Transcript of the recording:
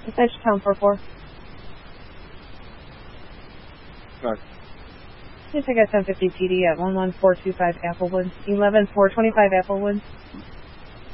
Message Town 44. Sorry. Please take a 1050 PD at 11425 Applewood, 11425 Applewood.